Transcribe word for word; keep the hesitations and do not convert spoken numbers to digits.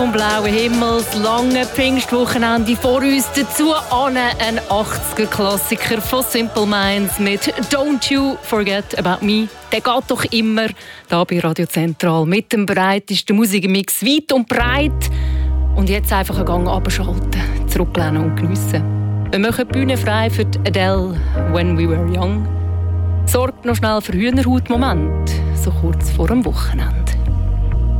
Vom blauen Himmel, das lange Pfingstwochenende vor uns, dazu an ein achtziger-Klassiker von Simple Minds mit «Don't You Forget About Me». Der geht doch immer, hier bei Radio Zentral, mit dem breitesten Musikmix, weit und breit. Und jetzt einfach einen Gang runterschalten, zurücklehnen und geniessen. Wir machen die Bühne frei für Adele «When We Were Young». Sorgt noch schnell für Hühnerhaut-Moment, so kurz vor dem Wochenende.